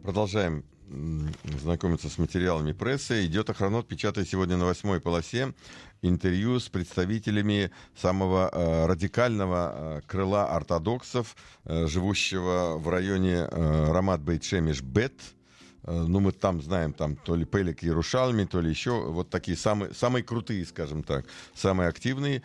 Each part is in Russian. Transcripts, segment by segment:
Продолжаем знакомиться с материалами прессы. «Идет Охранот» печатает сегодня на 8-й полосе интервью с представителями самого радикального крыла ортодоксов, живущего в районе Рамат-Бейт-Шемеш-Бет. Ну, мы там знаем, там то ли Пелек Иерушалми, то ли еще вот такие самые крутые, скажем так, самые активные.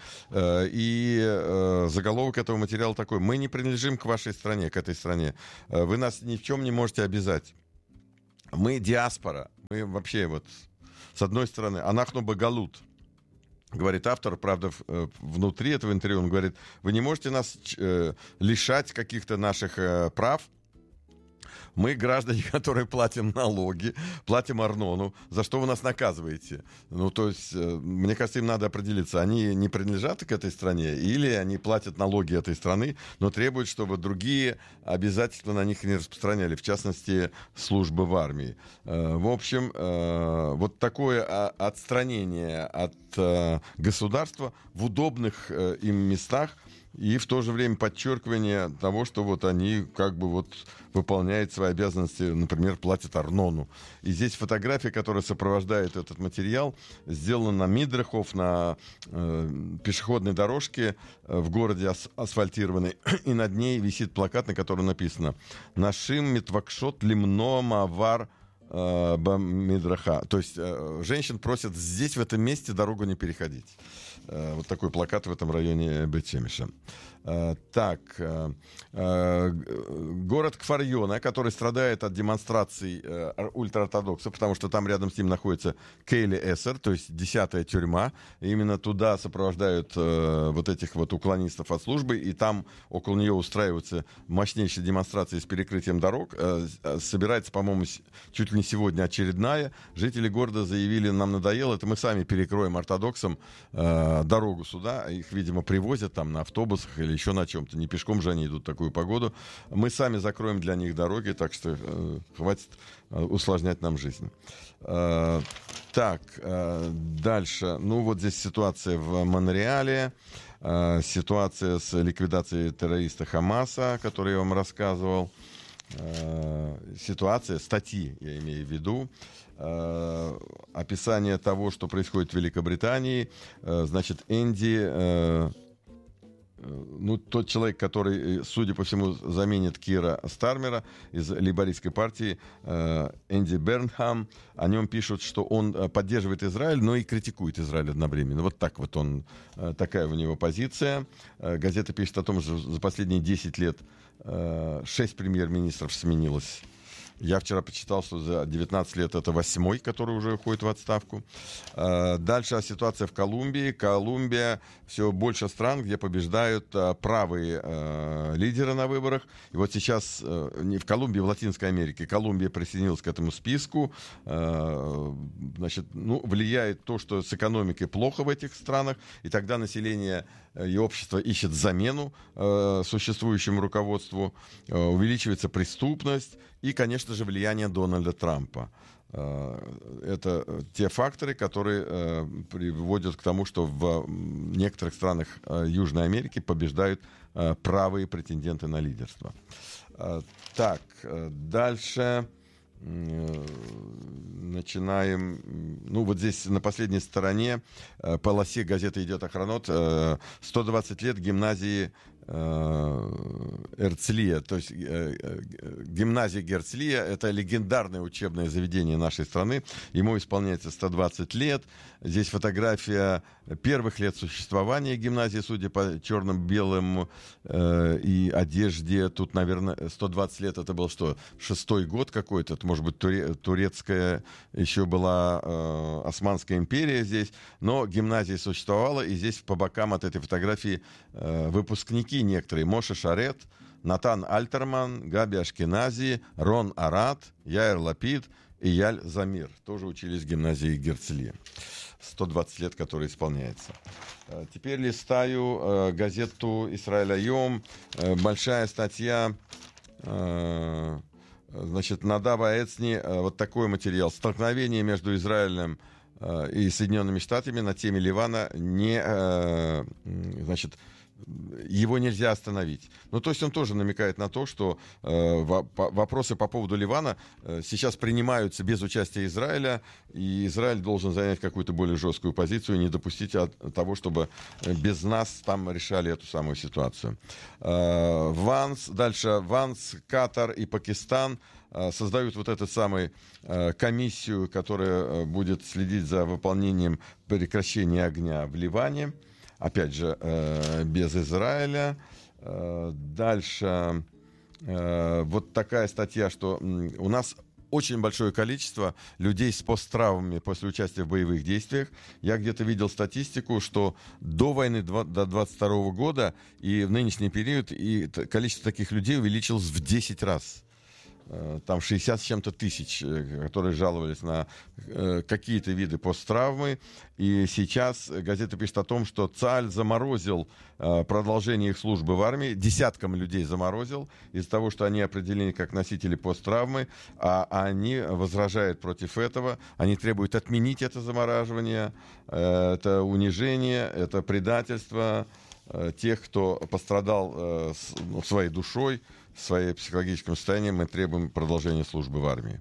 И заголовок этого материала такой: «Мы не принадлежим к вашей стране, к этой стране. Вы нас ни в чем не можете обязать. Мы диаспора. Мы вообще вот, с одной стороны, анахну багалут», говорит автор. Правда, внутри этого интервью он говорит: вы не можете нас лишать каких-то наших прав. Мы граждане, которые платим налоги, платим арнону. За что вы нас наказываете? Ну, то есть, мне кажется, им надо определиться. Они не принадлежат к этой стране, или они платят налоги этой страны, но требуют, чтобы другие обязательства на них не распространяли, в частности, службы в армии. В общем, вот такое отстранение от государства в удобных им местах, и в то же время подчеркивание того, что вот они как бы вот выполняют свои обязанности, например, платят арнону. И здесь фотография, которая сопровождает этот материал, сделана на Мидрехов, на пешеходной дорожке в городе асфальтированной, и над ней висит плакат, на котором написано «Нашим митвакшот лимно мавар бамидраха». То есть женщин просят здесь, в этом месте, дорогу не переходить. Вот такой плакат в этом районе Бейт-Шемеша. Так, город Кфар-Йона, который страдает от демонстраций ультраортодоксов, потому что там рядом с ним находится Кейли-Эсер, то есть 10-я тюрьма. И именно туда сопровождают вот этих вот уклонистов от службы, и там около нее устраиваются мощнейшие демонстрации с перекрытием дорог. Собирается, по-моему, чуть ли не сегодня очередная. Жители города заявили: нам надоело, это мы сами перекроем ортодоксам дорогу сюда. Их, видимо, привозят там на автобусах или еще на чем-то. Не пешком же они идут в такую погоду. Мы сами закроем для них дороги, так что хватит усложнять нам жизнь. Так, дальше. Ну, вот здесь ситуация в Монреале. Ситуация с ликвидацией террориста Хамаса, о которой я вам рассказывал. Ситуация, статьи, я имею в виду. Описание того, что происходит в Великобритании. Значит, Энди... Ну, тот человек, который, судя по всему, заменит Кира Стармера из лейбористской партии, Энди Бернхам, о нем пишут, что он поддерживает Израиль, но и критикует Израиль одновременно. Вот так вот он, такая у него позиция. Газета пишет о том, что за последние 10 лет 6 премьер-министров сменилось. Я вчера почитал, что за 19 лет это 8-й, который уже уходит в отставку. Дальше ситуация в Колумбии. Колумбия, все больше стран, где побеждают правые лидеры на выборах. И вот сейчас не в Колумбии, в Латинской Америке. Колумбия присоединилась к этому списку. Значит, ну, влияет то, что с экономикой плохо в этих странах. И тогда население и общество ищет замену существующему руководству. Увеличивается преступность. И, конечно же, влияние Дональда Трампа. Это те факторы, которые приводят к тому, что в некоторых странах Южной Америки побеждают правые претенденты на лидерство. Так, дальше начинаем. Ну, вот здесь на последней стороне полосе газеты «Идет Охранот» 120 лет гимназии Эрцлия, то есть гимназия Герцлия, это легендарное учебное заведение нашей страны. Ему исполняется 120 лет. Здесь фотография первых лет существования гимназии, судя по черно-белым и одежде. Тут, наверное, 120 лет, это был что, 6-й год какой-то, это, может быть, турецкая еще была Османская империя здесь, но гимназия существовала, и здесь по бокам от этой фотографии выпускники некоторые: Моше Шарет, Натан Альтерман, Габи Ашкенази, Рон Арат, Яир Лапид и Яль Замир. Тоже учились в гимназии Герцлия. 120 лет, который исполняется. Теперь листаю газету «Исраэль Айом». Большая статья, значит, Надава Эцни. Вот такой материал. Столкновение между Израилем и Соединенными Штатами на теме Ливана не, значит, его нельзя остановить. Ну, то есть он тоже намекает на то, что вопросы по поводу Ливана сейчас принимаются без участия Израиля, и Израиль должен занять какую-то более жесткую позицию и не допустить того, чтобы без нас там решали эту самую ситуацию. Дальше Ванс, Катар и Пакистан создают вот эту самую комиссию, которая будет следить за выполнением прекращения огня в Ливане. Опять же, без Израиля. Дальше вот такая статья, что у нас очень большое количество людей с посттравмами после участия в боевых действиях. Я где-то видел статистику, что до войны, до 22 года и в нынешний период и количество таких людей увеличилось в 10 раз. Там 60 с чем-то тысяч, которые жаловались на какие-то виды посттравмы. И сейчас газета пишет о том, что ЦАЛЬ заморозил продолжение их службы в армии. Десяткам людей заморозил из-за того, что они определены как носители посттравмы, а они возражают против этого. Они требуют отменить это замораживание. Это унижение, это предательство тех, кто пострадал своей душой, своим психологическим состоянием. Мы требуем продолжения службы в армии.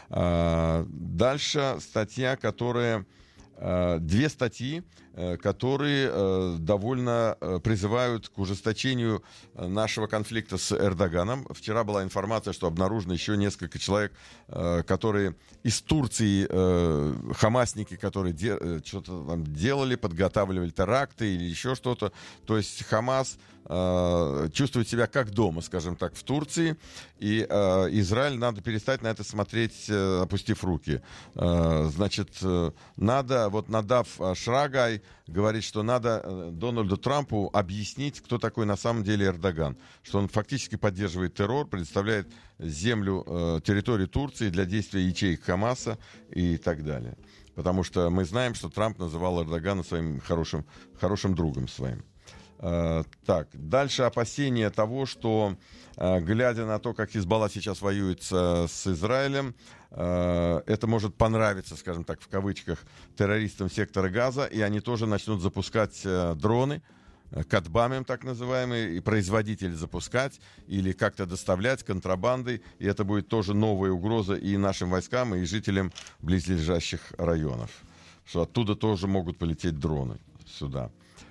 Дальше статья, которая... Две статьи, которые довольно призывают к ужесточению нашего конфликта с Эрдоганом. Вчера была информация, что обнаружено еще несколько человек, которые из Турции, хамасники, которые что-то там делали, подготавливали теракты или еще что-то. То есть Хамас чувствует себя как дома, скажем так, в Турции, и Израиль надо перестать на это смотреть, опустив руки. Значит, надо, вот Надав Шрагай говорит, что надо Дональду Трампу объяснить, кто такой на самом деле Эрдоган, что он фактически поддерживает террор, предоставляет землю, территорию Турции для действия ячеек Хамаса и так далее. Потому что мы знаем, что Трамп называл Эрдогана своим хорошим другом своим. Так, дальше опасения того, что, глядя на то, как Хизбалла сейчас воюет с Израилем, это может понравиться, скажем так, в кавычках, террористам сектора Газа, и они тоже начнут запускать дроны, катбамим так называемые, и производители запускать или как-то доставлять контрабандой, и это будет тоже новая угроза и нашим войскам, и жителям близлежащих районов, что оттуда тоже могут полететь дроны сюда.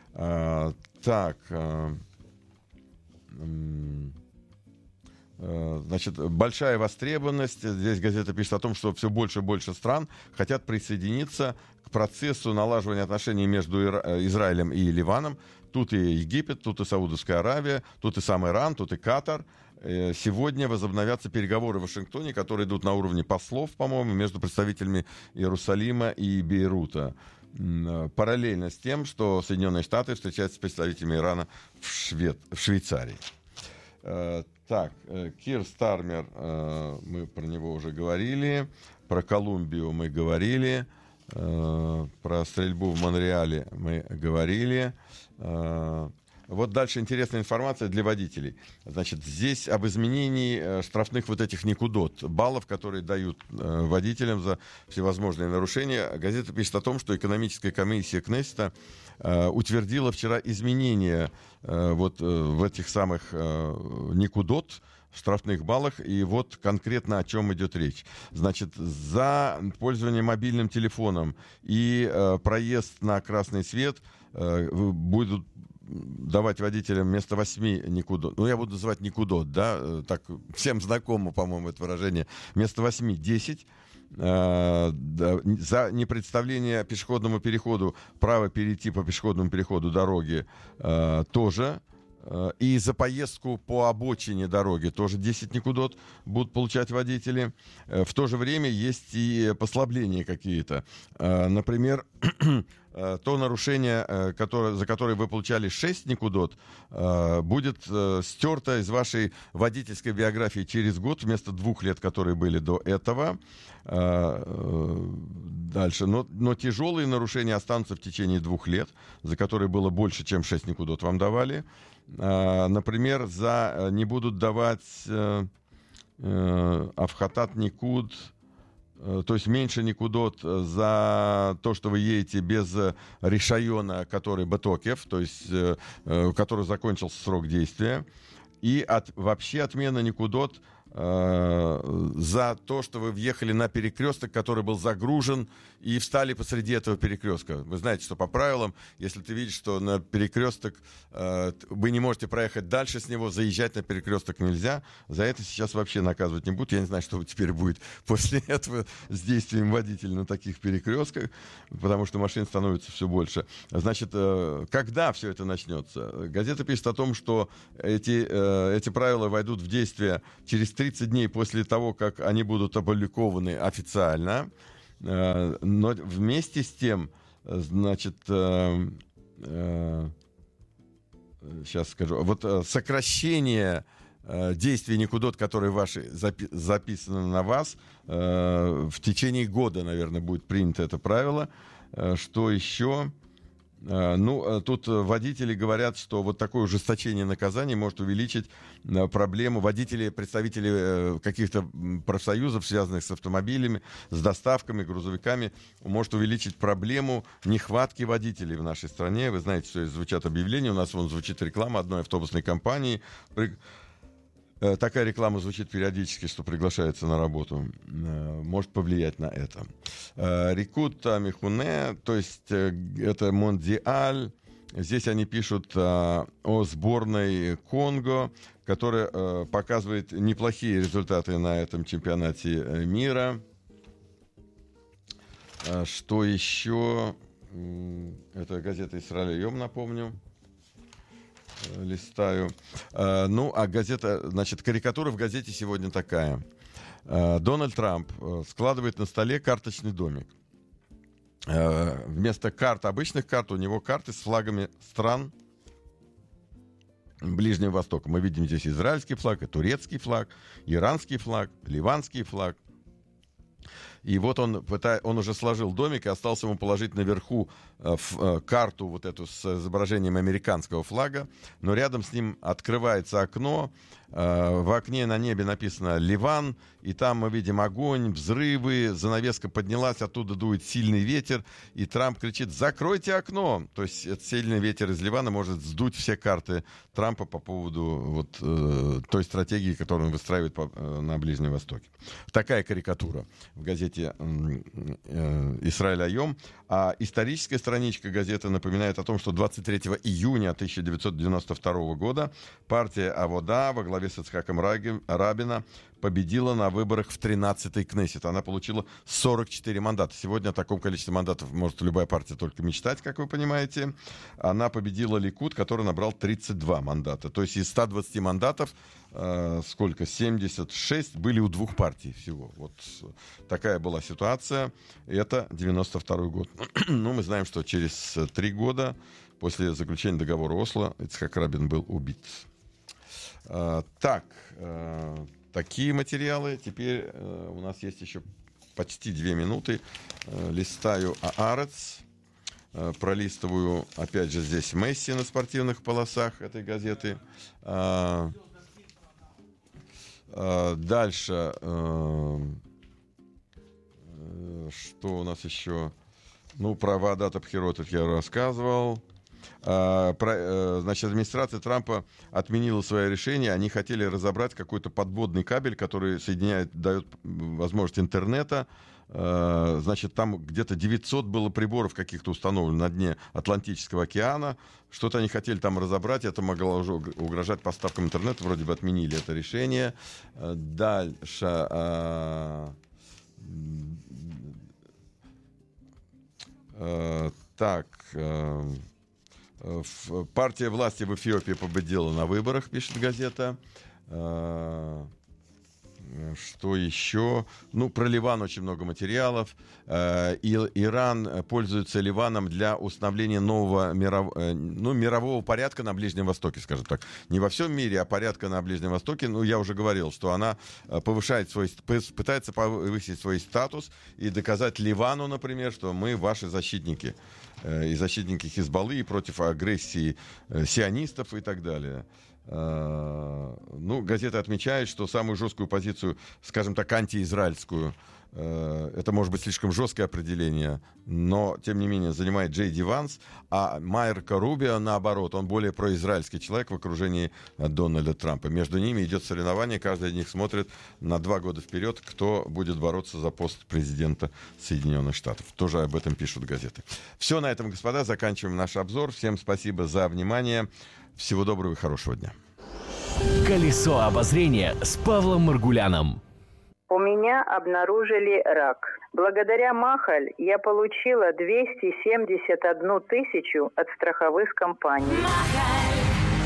Так, значит, большая востребованность. Здесь газета пишет о том, что все больше и больше стран хотят присоединиться к процессу налаживания отношений между Израилем и Ливаном. Тут и Египет, тут и Саудовская Аравия, тут и сам Иран, тут и Катар. Сегодня возобновятся переговоры в Вашингтоне, которые идут на уровне послов, по-моему, между представителями Иерусалима и Бейрута. Параллельно с тем, что Соединенные Штаты встречаются с представителями Ирана в Швейцарии. Так, Кир Стармер, мы про него уже говорили, про Колумбию мы говорили, про стрельбу в Монреале мы говорили. Вот дальше интересная информация для водителей. Значит, здесь об изменении штрафных вот этих никудот, баллов, которые дают водителям за всевозможные нарушения. Газета пишет о том, что экономическая комиссия Кнессета утвердила вчера изменения вот в этих самых никудот, штрафных баллах, и вот конкретно о чем идет речь. Значит, за пользование мобильным телефоном и проезд на красный свет будут давать водителям вместо 8 никудот, ну, я буду называть никудот, да, так всем знакомо, по-моему, это выражение, вместо 8 10, за непредставление пешеходному переходу право перейти по пешеходному переходу дороги тоже, и за поездку по обочине дороги тоже 10 никудот будут получать водители. В то же время есть и послабления какие-то. Например, то нарушение, за которое вы получали 6 никудот, будет стерто из вашей водительской биографии через год вместо 2 лет, которые были до этого. Дальше. Но тяжелые нарушения останутся в течение 2 лет, за которые было больше, чем 6 никудот вам давали. Например, не будут давать Авхатат Никуд то есть меньше никудот за то, что вы едете без решайона, который бетокев, то есть у которого закончился срок действия. И вообще отмена никудот за то, что вы въехали на перекресток, который был загружен, и встали посреди этого перекрестка. Вы знаете, что по правилам, если ты видишь, что на перекресток вы не можете проехать дальше с него, заезжать на перекресток нельзя. За это сейчас вообще наказывать не будут. Я не знаю, что теперь будет после этого с действием водителя на таких перекрестках, потому что машин становится все больше. Значит, когда все это начнется? Газета пишет о том, что эти правила войдут в действие через 30 дней после того, как они будут опубликованы официально. Но вместе с тем, значит, сейчас скажу, вот сокращение действий никудот, которые ваши записаны на вас, в течение года, наверное, будет принято это правило. Что еще? Ну, тут водители говорят, что вот такое ужесточение наказаний может увеличить проблему. Водители, представители каких-то профсоюзов, связанных с автомобилями, с доставками, грузовиками, может увеличить проблему нехватки водителей в нашей стране. Вы знаете, что звучат объявления. У нас вон звучит реклама одной автобусной компании. Такая реклама звучит периодически, что приглашается на работу. Может повлиять на это. Рикута Михуне, то есть это Мондиаль. Здесь они пишут о сборной Конго, которая показывает неплохие результаты на этом чемпионате мира. Что еще? Это газета «Исраэль Йом», напомню. Листаю. Ну, а газета, значит, карикатура в газете сегодня такая. Дональд Трамп складывает на столе карточный домик. Вместо карт, обычных карт, у него карты с флагами стран Ближнего Востока. Мы видим здесь израильский флаг, и турецкий флаг, иранский флаг, ливанский флаг. И вот он уже сложил домик, и остался ему положить наверху карту вот эту с изображением американского флага. Но рядом с ним открывается окно. В окне на небе написано «Ливан», и там мы видим огонь, взрывы, занавеска поднялась, оттуда дует сильный ветер, и Трамп кричит «Закройте окно!». То есть этот сильный ветер из Ливана может сдуть все карты Трампа по поводу той стратегии, которую он выстраивает на Ближнем Востоке. Такая карикатура в газете «Исраэль Айом». А историческая страничка газеты напоминает о том, что 23 июня 1992 года партия Авода во главе с Ицхаком Рабина победила на выборах в 13-й Кнессет. Она получила 44 мандата. Сегодня о таком количестве мандатов может любая партия только мечтать, как вы понимаете. Она победила Ликуд, который набрал 32 мандата. То есть из 120 мандатов сколько? 76 были у двух партий всего. Вот такая была ситуация. Это 92 год. Ну, мы знаем, что через 3 года после заключения договора Осло Ицхак Рабин был убит. Такие материалы. Теперь у нас есть еще почти 2 минуты. Листаю Аарец. Пролистываю, опять же, здесь Месси на спортивных полосах этой газеты. Дальше. Что у нас еще? Ну, про Ваадат Абхирот я рассказывал. Значит, администрация Трампа отменила свое решение. Они хотели разобрать какой-то подводный кабель, который дает возможность интернета. Значит, там где-то 900 было приборов каких-то установлено на дне Атлантического океана. Что-то они хотели там разобрать. Это могло уже угрожать поставкам интернета. Вроде бы отменили это решение. Дальше. Партия власти в Эфиопии победила на выборах, пишет газета. Что еще? Ну, про Ливан очень много материалов. Иран пользуется Ливаном для установления нового мирового порядка на Ближнем Востоке, скажем так. Не во всем мире, а порядка на Ближнем Востоке. Ну, я уже говорил, что она пытается повысить свой статус и доказать Ливану, например, что мы ваши защитники. И защитники Хизбаллы, и против агрессии сионистов и так далее. газета отмечает, что самую жесткую позицию, скажем так, антиизраильскую, это может быть слишком жесткое определение, но, тем не менее, занимает Джей Ди Ванс, а Марко Рубио, наоборот, он более произраильский человек в окружении Дональда Трампа. Между ними идет соревнование, каждый из них смотрит на 2 года вперед, кто будет бороться за пост президента Соединенных Штатов. Тоже об этом пишут газеты. Все на этом, господа, заканчиваем наш обзор. Всем спасибо за внимание. Всего доброго и хорошего дня. Колесо обозрения с Павлом Маргуляном. У меня обнаружили рак. Благодаря Махаль я получила 271 тысячу от страховых компаний. Махаль.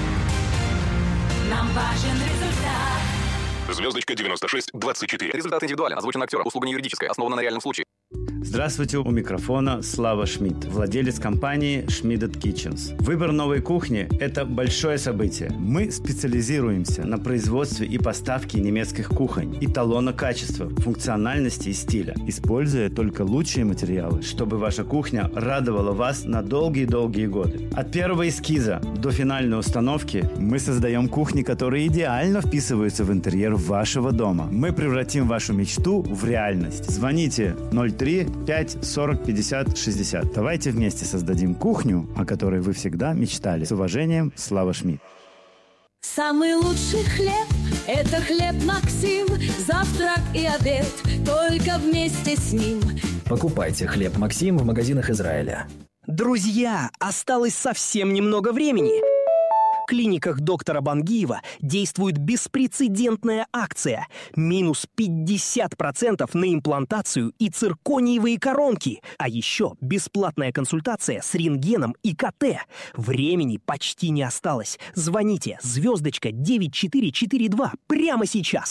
Нам важен результат. Звездочка 9624. Результат индивидуален. Озвучен актером. Услуга не юридическая. Основана на реальном случае. Здравствуйте, у микрофона Слава Шмидт, владелец компании Schmidt's Kitchens. Выбор новой кухни – это большое событие. Мы специализируемся на производстве и поставке немецких кухонь, эталона качества, функциональности и стиля, используя только лучшие материалы, чтобы ваша кухня радовала вас на долгие-долгие годы. От первого эскиза до финальной установки мы создаем кухни, которые идеально вписываются в интерьер вашего дома. Мы превратим вашу мечту в реальность. Звоните 03 5 40 50 60. Давайте вместе создадим кухню, о которой вы всегда мечтали. С уважением, Слава Шмидт. Самый лучший хлеб – это хлеб Максим. Завтрак и обед только вместе с ним. Покупайте хлеб Максим в магазинах Израиля. Друзья, осталось совсем немного времени. В клиниках доктора Бангиева действует беспрецедентная акция. Минус 50% на имплантацию и циркониевые коронки. А еще бесплатная консультация с рентгеном и КТ. Времени почти не осталось. Звоните, звездочка 9442 прямо сейчас.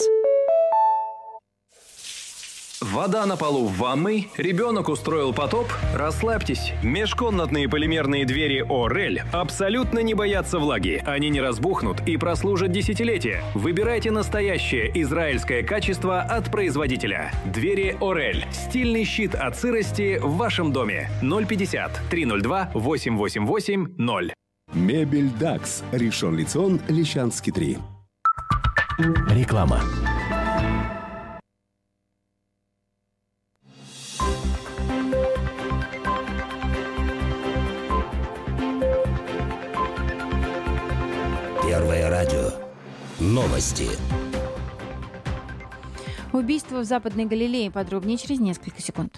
Вода на полу в ванной, ребенок устроил потоп, расслабьтесь. Межкомнатные полимерные двери Орель абсолютно не боятся влаги. Они не разбухнут и прослужат десятилетия. Выбирайте настоящее израильское качество от производителя. Двери Орель. Стильный щит от сырости в вашем доме. 050 302 888 Мебель Дакс. Ришон Лицион, Лещанский 3. Реклама. Первое радио. Новости. Убийство в Западной Галилее. Подробнее через несколько секунд.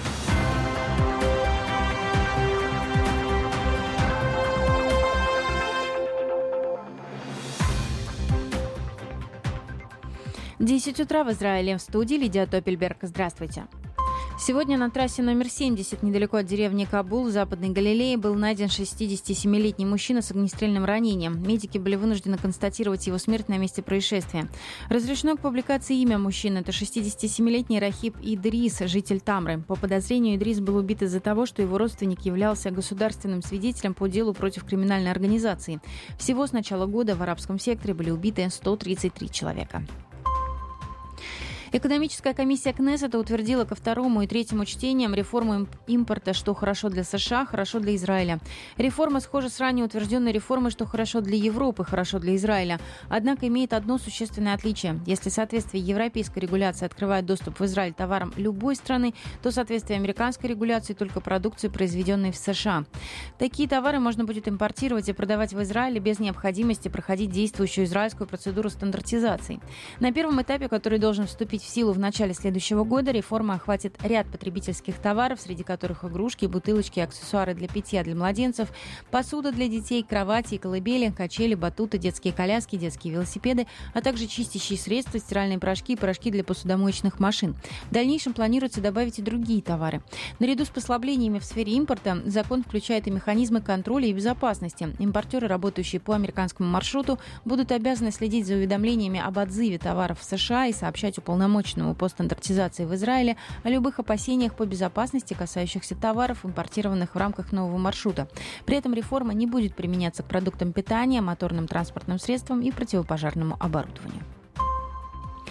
В 10 утра в Израиле. В студии Лидия Топельберг. Здравствуйте. Сегодня на трассе номер 70, недалеко от деревни Кабул, в Западной Галилее, был найден 67-летний мужчина с огнестрельным ранением. Медики были вынуждены констатировать его смерть на месте происшествия. Разрешено к публикации имя мужчины. Это 67-летний Рахиб Идрис, житель Тамры. По подозрению, Идрис был убит из-за того, что его родственник являлся государственным свидетелем по делу против криминальной организации. Всего с начала года в арабском секторе были убиты 133 человека. Экономическая комиссия Кнессета утвердила ко второму и третьему чтениям реформу импорта, что хорошо для США, хорошо для Израиля. Реформа схожа с ранее утвержденной реформой, что хорошо для Европы, хорошо для Израиля. Однако имеет одно существенное отличие. Если соответствие европейской регуляции открывает доступ в Израиль товарам любой страны, то соответствие американской регуляции только продукции, произведенной в США. Такие товары можно будет импортировать и продавать в Израиле без необходимости проходить действующую израильскую процедуру стандартизации. На первом этапе, который должен вступить в силу в начале следующего года, реформа охватит ряд потребительских товаров, среди которых игрушки, бутылочки, аксессуары для питья для младенцев, посуда для детей, кровати и колыбели, качели, батуты, детские коляски, детские велосипеды, а также чистящие средства, стиральные порошки и порошки для посудомоечных машин. В дальнейшем планируется добавить и другие товары. Наряду с послаблениями в сфере импорта закон включает и механизмы контроля и безопасности. Импортеры, работающие по американскому маршруту, будут обязаны следить за уведомлениями об отзыве товаров в США и сообщать уполномоченному по стандартизации в Израиле о любых опасениях по безопасности, касающихся товаров, импортированных в рамках нового маршрута. При этом реформа не будет применяться к продуктам питания, моторным транспортным средствам и противопожарному оборудованию.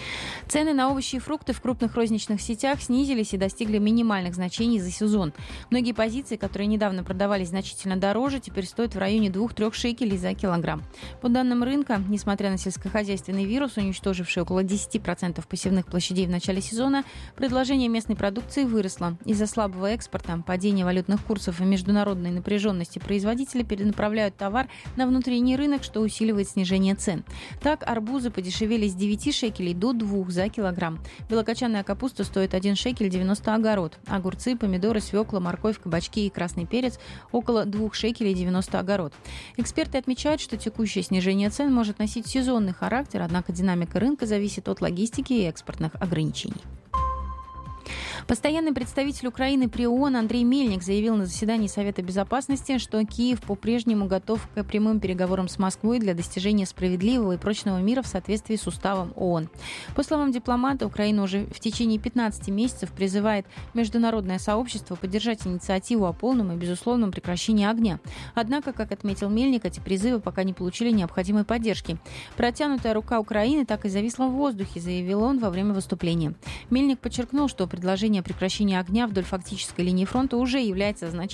Цены на овощи и фрукты в крупных розничных сетях снизились и достигли минимальных значений за сезон. Многие позиции, которые недавно продавались значительно дороже, теперь стоят в районе 2-3 шекелей за килограмм. По данным рынка, несмотря на сельскохозяйственный вирус, уничтоживший около 10% посевных площадей в начале сезона, предложение местной продукции выросло. Из-за слабого экспорта, падения валютных курсов и международной напряженности производители перенаправляют товар на внутренний рынок, что усиливает снижение цен. Так, арбузы подешевели с 9 шекелей до 2 за килограмм. Белокочанная капуста стоит 1 шекель 90 огород. Огурцы, помидоры, свекла, морковь, кабачки и красный перец около 2 шекелей 90 огород. Эксперты отмечают, что текущее снижение цен может носить сезонный характер, однако динамика рынка зависит от логистики и экспортных ограничений. Постоянный представитель Украины при ООН Андрей Мельник заявил на заседании Совета Безопасности, что Киев по-прежнему готов к прямым переговорам с Москвой для достижения справедливого и прочного мира в соответствии с уставом ООН. По словам дипломата, Украина уже в течение 15 месяцев призывает международное сообщество поддержать инициативу о полном и безусловном прекращении огня. Однако, как отметил Мельник, эти призывы пока не получили необходимой поддержки. Протянутая рука Украины так и зависла в воздухе, заявил он во время выступления. Мельник подчеркнул, что предложение о прекращении огня вдоль фактической линии фронта уже является значительным